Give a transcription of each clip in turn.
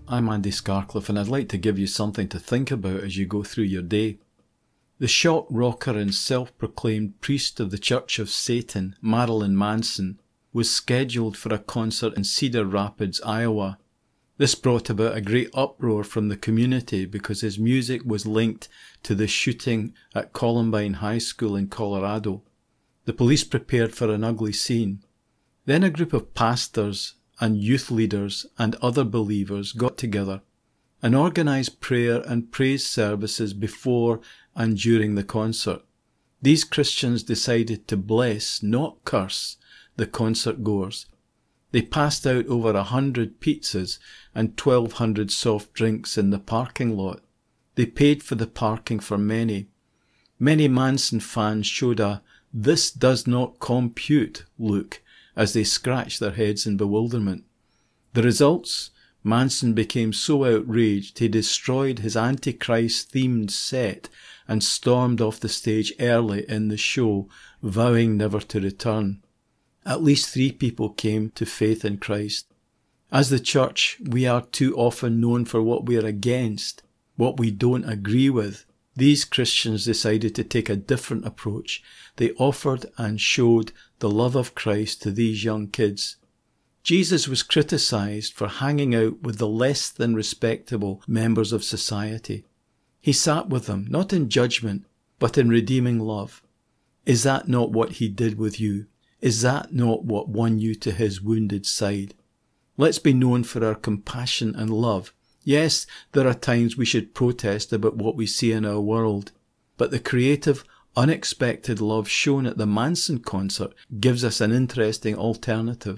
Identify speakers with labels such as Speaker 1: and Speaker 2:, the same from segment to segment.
Speaker 1: I'm Andy Scarcliffe, and I'd like to give you something to think about as you go through your day. The shock rocker and self-proclaimed priest of the Church of Satan, Marilyn Manson, was scheduled for a concert in Cedar Rapids, Iowa. This brought about a great uproar from the community because his music was linked to the shooting at Columbine High School in Colorado. The police prepared for an ugly scene. Then a group of pastors and youth leaders and other believers got together and organised prayer and praise services before and during the concert. These Christians decided to bless, not curse, the concert goers. They passed out over 100 pizzas and 1,200 soft drinks in the parking lot. They paid for the parking for many. Many Manson fans showed a "this does not compute" look as they scratched their heads in bewilderment. The results? Manson became so outraged he destroyed his Antichrist-themed set and stormed off the stage early in the show, vowing never to return. At least 3 people came to faith in Christ. As the church, we are too often known for what we are against, what we don't agree with. These Christians decided to take a different approach. They offered and showed the love of Christ to these young kids. Jesus was criticised for hanging out with the less than respectable members of society. He sat with them, not in judgment, but in redeeming love. Is that not what he did with you? Is that not what won you to his wounded side? Let's be known for our compassion and love. Yes, there are times we should protest about what we see in our world, but the creative, unexpected love shown at the Manson concert gives us an interesting alternative.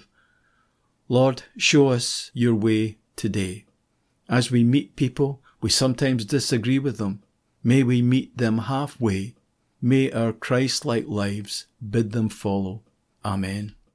Speaker 1: Lord, show us your way today. As we meet people, we sometimes disagree with them. May we meet them halfway. May our Christ-like lives bid them follow. Amen.